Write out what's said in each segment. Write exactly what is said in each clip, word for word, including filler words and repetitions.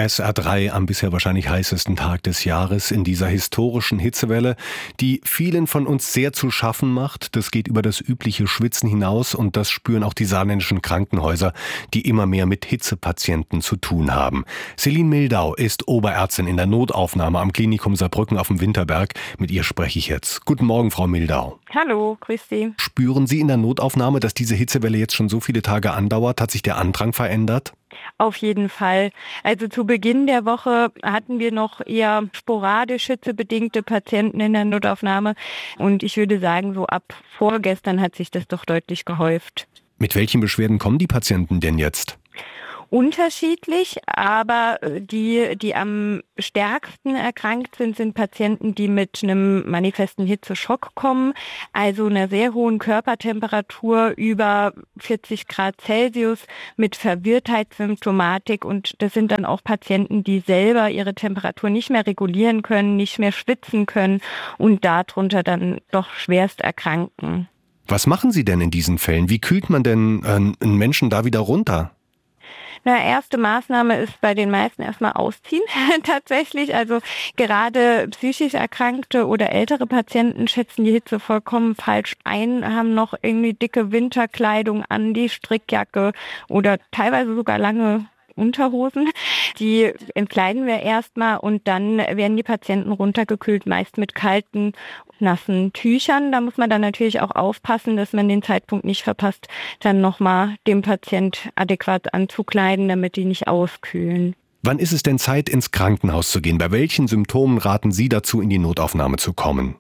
S R drei am bisher wahrscheinlich heißesten Tag des Jahres in dieser historischen Hitzewelle, die vielen von uns sehr zu schaffen macht. Das geht über das übliche Schwitzen hinaus und das spüren auch die saarländischen Krankenhäuser, die immer mehr mit Hitzepatienten zu tun haben. Celine Mildau ist Oberärztin in der Notaufnahme am Klinikum Saarbrücken auf dem Winterberg. Mit ihr spreche ich jetzt. Guten Morgen, Frau Mildau. Hallo, grüß Sie. Spüren Sie in der Notaufnahme, dass diese Hitzewelle jetzt schon so viele Tage andauert? Hat sich der Andrang verändert? Auf jeden Fall. Also zu Beginn der Woche hatten wir noch eher sporadisch hitzebedingte Patienten in der Notaufnahme. Und ich würde sagen, so ab vorgestern hat sich das doch deutlich gehäuft. Mit welchen Beschwerden kommen die Patienten denn jetzt? Unterschiedlich, aber die, die am stärksten erkrankt sind, sind Patienten, die mit einem manifesten Hitzeschock kommen, also einer sehr hohen Körpertemperatur über vierzig Grad Celsius mit Verwirrtheitssymptomatik, und das sind dann auch Patienten, die selber ihre Temperatur nicht mehr regulieren können, nicht mehr schwitzen können und darunter dann doch schwerst erkranken. Was machen Sie denn in diesen Fällen? Wie kühlt man denn äh, einen Menschen da wieder runter? Na, erste Maßnahme ist bei den meisten erstmal ausziehen, tatsächlich. Also gerade psychisch Erkrankte oder ältere Patienten schätzen die Hitze vollkommen falsch ein, haben noch irgendwie dicke Winterkleidung an, die Strickjacke oder teilweise sogar lange Unterhosen. Die entkleiden wir erstmal und dann werden die Patienten runtergekühlt, meist mit kalten, nassen Tüchern. Da muss man dann natürlich auch aufpassen, dass man den Zeitpunkt nicht verpasst, dann nochmal dem Patient adäquat anzukleiden, damit die nicht auskühlen. Wann ist es denn Zeit, ins Krankenhaus zu gehen? Bei welchen Symptomen raten Sie dazu, in die Notaufnahme zu kommen?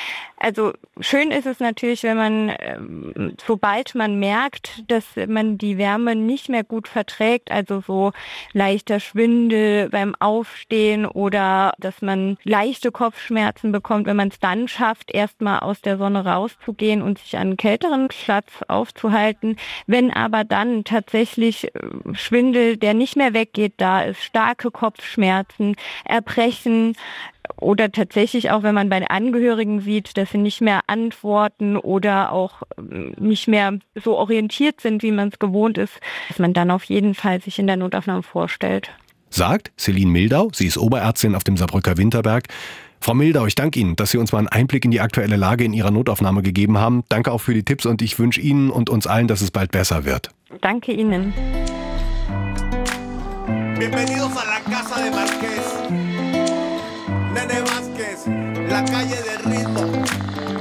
Also schön ist es natürlich, wenn man, ähm, sobald man merkt, dass man die Wärme nicht mehr gut verträgt, also so leichter Schwindel beim Aufstehen oder dass man leichte Kopfschmerzen bekommt, wenn man es dann schafft, erstmal aus der Sonne rauszugehen und sich an einen kälteren Platz aufzuhalten. Wenn aber dann tatsächlich Schwindel, der nicht mehr weggeht, da ist, starke Kopfschmerzen, Erbrechen, oder tatsächlich auch, wenn man bei Angehörigen sieht, dass sie nicht mehr antworten oder auch nicht mehr so orientiert sind, wie man es gewohnt ist, dass man dann auf jeden Fall sich in der Notaufnahme vorstellt. Sagt Celine Mildau, sie ist Oberärztin auf dem Saarbrücker Winterberg. Frau Mildau, ich danke Ihnen, dass Sie uns mal einen Einblick in die aktuelle Lage in Ihrer Notaufnahme gegeben haben. Danke auch für die Tipps und ich wünsche Ihnen und uns allen, dass es bald besser wird. Danke Ihnen. Bienvenidos a la casa de Marqués. Nene Vázquez, la calle del ritmo.